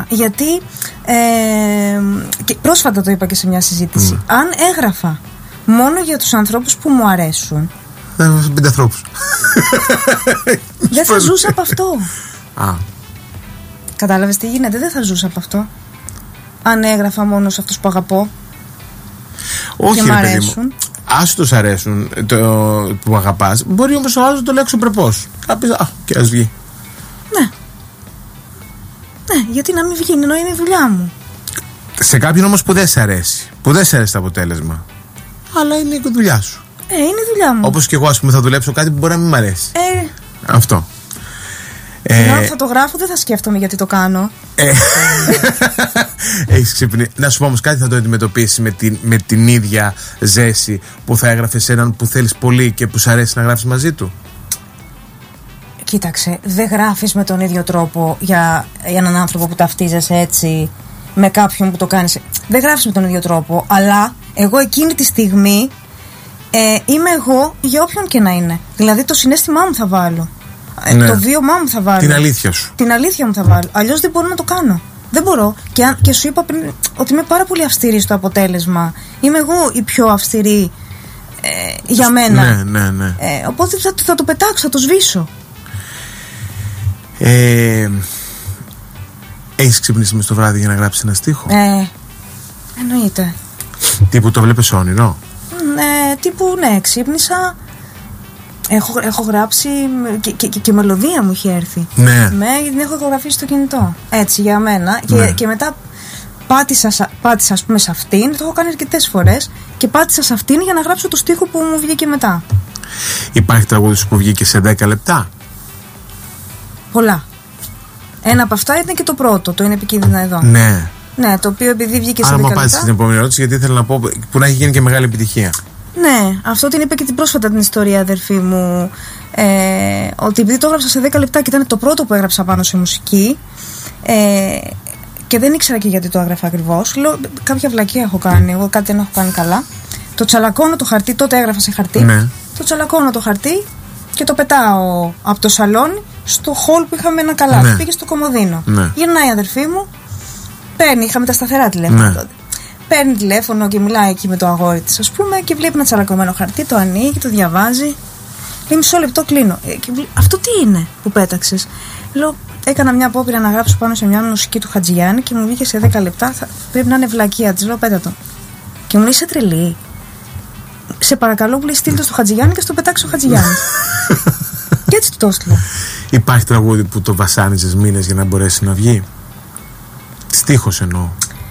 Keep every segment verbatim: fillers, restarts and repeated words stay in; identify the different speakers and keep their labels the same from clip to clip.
Speaker 1: γράφα. Γιατί ε, και πρόσφατα το είπα και σε μια συζήτηση. Mm. Αν έγραφα μόνο για τους ανθρώπους που μου αρέσουν,
Speaker 2: πέντε ανθρώπους.
Speaker 1: Δεν θα ζούσα από αυτό.
Speaker 2: Α.
Speaker 1: Κατάλαβες τι γίνεται? Δεν θα ζούσα από αυτό. Αν έγραφα μόνο σε αυτούς που αγαπώ.
Speaker 2: Όχι,
Speaker 1: και
Speaker 2: ρε
Speaker 1: μ'
Speaker 2: παιδί
Speaker 1: αρέσουν.
Speaker 2: μου. Ας τους αρέσουν το που αγαπάς. Μπορεί όμως ο άλλος να το λέει αξιοπρεπώς. Να πεις, α, και ας βγει.
Speaker 1: Ναι. Ναι, γιατί να μην βγει, ενώ είναι η δουλειά μου.
Speaker 2: Σε κάποιον όμως που δεν σε αρέσει, που δεν σε αρέσει το αποτέλεσμα, αλλά είναι η δουλειά σου.
Speaker 1: Ε, είναι η δουλειά μου.
Speaker 2: Όπως και εγώ, ας πούμε, θα δουλέψω κάτι που μπορεί να μην μ' αρέσει.
Speaker 1: Ε,
Speaker 2: Αυτό.
Speaker 1: Ε, ενώ θα το γράφω, δεν θα σκέφτομαι γιατί το κάνω.
Speaker 2: Ε, έχεις ξυπνήσει. Να σου πω όμως κάτι, θα το αντιμετωπίσεις με την, με την ίδια ζέση που θα έγραφες έναν που θέλεις πολύ και που σ' αρέσει να γράφεις μαζί του?
Speaker 1: Κοίταξε, δεν γράφεις με τον ίδιο τρόπο για, για έναν άνθρωπο που ταυτίζεσαι έτσι με κάποιον που το κάνεις. Δεν γράφεις με τον ίδιο τρόπο, αλλά εγώ εκείνη τη στιγμή ε, είμαι εγώ για όποιον και να είναι. Δηλαδή το συναίσθημά μου θα βάλω. Ναι. Το βίωμά μου θα βάλω.
Speaker 2: Την αλήθεια σου.
Speaker 1: Την αλήθεια μου θα βάλω. Αλλιώς δεν μπορώ να το κάνω. Δεν μπορώ. Και, αν, και σου είπα πριν ότι είμαι πάρα πολύ αυστηρή στο αποτέλεσμα. Είμαι εγώ η πιο αυστηρή ε, για μένα.
Speaker 2: Ναι, ναι, ναι.
Speaker 1: Ε, οπότε θα, θα το πετάξω, θα το σβήσω.
Speaker 2: Ε, έχεις ξυπνήσει μες το βράδυ για να γράψεις ένα στίχο?
Speaker 1: Ε, εννοείται.
Speaker 2: Τύπου το βλέπεις όνειρο?
Speaker 1: Ναι, τύπου ναι, ξύπνησα. Έχω, έχω γράψει και, και, και, και μελωδία μου έχει έρθει.
Speaker 2: Ναι.
Speaker 1: Με, την έχω ηχογραφήσει στο κινητό. Έτσι για μένα.
Speaker 2: Ναι.
Speaker 1: Και, και μετά πάτησα, πάτησα ας πούμε σε αυτήν. Το έχω κάνει αρκετές φορές. Και πάτησα σε αυτήν για να γράψω το στίχο που μου βγήκε μετά.
Speaker 2: Υπάρχει τραγούδι σου που βγήκε σε δέκα λεπτά?
Speaker 1: Πολλά. Ένα από αυτά ήταν και το πρώτο. Το είναι επικίνδυνα εδώ.
Speaker 2: Ναι.
Speaker 1: Ναι, το οποίο επειδή βγήκε
Speaker 2: άρα
Speaker 1: σε δέκα
Speaker 2: λεπτά. Άρα μου απάντησες την επόμενη ερώτηση, γιατί ήθελα να πω που να έχει γίνει και μεγάλη επιτυχία.
Speaker 1: Ναι, αυτό την είπε και την πρόσφατα την ιστορία αδερφή μου. Ε, ότι επειδή το έγραψα σε δέκα λεπτά και ήταν το πρώτο που έγραψα πάνω σε μουσική. Ε, και δεν ήξερα και γιατί το έγραφα ακριβώς. Λέω, κάποια βλακεία έχω κάνει. Εγώ κάτι δεν έχω κάνει καλά. Το τσαλακώνω το χαρτί, τότε έγραφα σε χαρτί.
Speaker 2: Ναι.
Speaker 1: Το τσαλακώνω το χαρτί και το πετάω από το σαλόνι στο χολ που είχαμε ένα καλάθι. Ναι. Πήγε στο κομμωδίνο. Ναι. Γυρνάει η αδερφή μου, παίρνει, είχαμε τα σταθερά τηλέφωνα ναι. τότε. Παίρνει τηλέφωνο και μιλάει εκεί με το αγόρι της, ας πούμε, και βλέπει ένα τσαλακωμένο χαρτί, το ανοίγει, το διαβάζει. Λέει, μισό λεπτό, κλείνω. Και βλέ... Αυτό τι είναι που πέταξες? Λέω, έκανα μια απόπειρα να γράψω πάνω σε μια μουσική του Χατζηγιάννη και μου βγήκε σε δέκα λεπτά. Θα... Πρέπει να είναι βλακεία. Της λέω, πέτα το. Και μου λέει, είσαι τρελή. Σε παρακαλώ, που λέει, στείλ το στο Χατζηγιάννη και στο πετάξω ο Χατζηγιάννης. Και έτσι το έστειλα. Υπάρχει
Speaker 2: τραγούδι που το βασάνιζες μήνες για να μπορέσει να βγει? Στίχος εννοώ.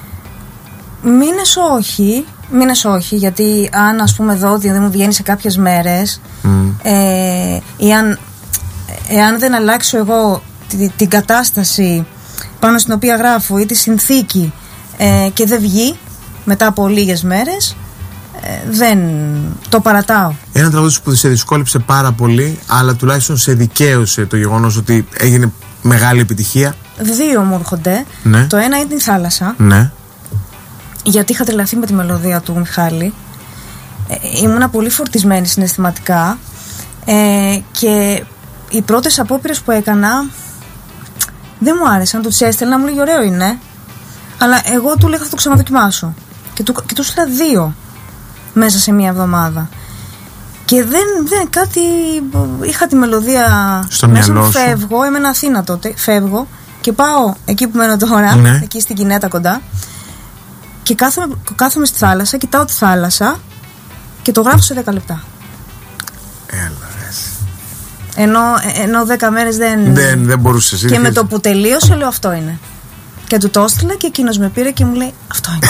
Speaker 1: Μήνες όχι, μήνες όχι, γιατί αν ας πούμε δω ότι δεν μου βγαίνει σε κάποιες μέρες mm. ε, ή αν, εάν δεν αλλάξω εγώ την, την κατάσταση πάνω στην οποία γράφω ή τη συνθήκη ε, και δεν βγει μετά από λίγες μέρες, ε, δεν το παρατάω.
Speaker 2: Ένα τραγούδι που σε δυσκόλεψε πάρα πολύ, αλλά τουλάχιστον σε δικαίωσε το γεγονός ότι έγινε μεγάλη επιτυχία?
Speaker 1: Δύο μου έρχονται.
Speaker 2: Ναι. Το
Speaker 1: ένα είναι η Θάλασσα.
Speaker 2: Ναι.
Speaker 1: Γιατί είχα τρελαθεί με τη μελωδία του Μιχάλη. ε, Ήμουνα πολύ φορτισμένη συναισθηματικά ε, και οι πρώτες απόπειρες που έκανα δεν μου άρεσαν. Του τις έστελνα, μου λέγει ωραίο είναι, αλλά εγώ του λέγα θα το ξαναδοκιμάσω. Και του, και του στείλα δύο μέσα σε μία εβδομάδα. Και δεν, δεν κάτι. Είχα τη μελωδία
Speaker 2: στο
Speaker 1: μέσα
Speaker 2: μυαλό
Speaker 1: μου,
Speaker 2: σου.
Speaker 1: φεύγω, έμενα Αθήνα τότε. Φεύγω και πάω εκεί που μένω τώρα, ναι. εκεί στην Κινέτα κοντά. Και κάθομαι, κάθομαι στη θάλασσα, κοιτάω τη θάλασσα και το γράφω σε δέκα λεπτά.
Speaker 2: Έλα, ρες.
Speaker 1: Ενώ, ενώ δέκα μέρες δεν.
Speaker 2: Δεν, δεν μπορούσες.
Speaker 1: Και με το που τελείωσε, λέω αυτό είναι. Και του το έστειλα και εκείνος με πήρε και μου λέει αυτό είναι.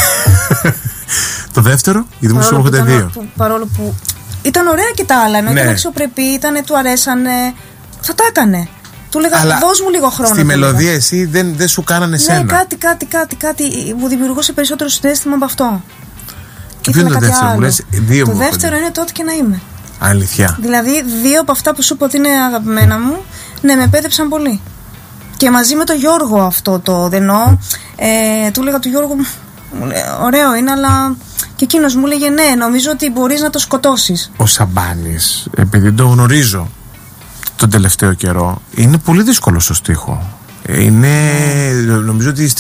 Speaker 2: Το δεύτερο, γιατί μου σου έρχονται δύο.
Speaker 1: Που, παρόλο που ήταν ωραία και τα άλλα, ενώ ναι. ήταν αξιοπρεπή, ήταν, του αρέσανε. Θα τα έκανε. Του λέγα, αλλά δώσ' μου λίγο χρόνο.
Speaker 2: Στη μελωδία λέγα. Εσύ δεν, δεν σου κάνανε σένα.
Speaker 1: Ναι, κάτι, κάτι, κάτι, κάτι μου δημιουργούσε περισσότερο συναίσθημα από αυτό.
Speaker 2: Και ποιο είναι το δεύτερο, μου λες, δύο
Speaker 1: Το
Speaker 2: μου
Speaker 1: δεύτερο είναι τότε και να είμαι.
Speaker 2: Αλήθεια.
Speaker 1: Δηλαδή, δύο από αυτά που σου είπα ότι είναι αγαπημένα μου, ναι, με πέδεψαν πολύ. Και μαζί με τον Γιώργο αυτό το δενό, ε, του έλεγα του Γιώργου, μου λέει, ωραίο είναι, αλλά και εκείνος μου λέγε ναι, νομίζω ότι μπορείς να το σκοτώσεις.
Speaker 2: Ο Σαμπάνης, επειδή το γνωρίζω τον τελευταίο καιρό, είναι πολύ δύσκολο στο στίχο. Είναι, νομίζω ότι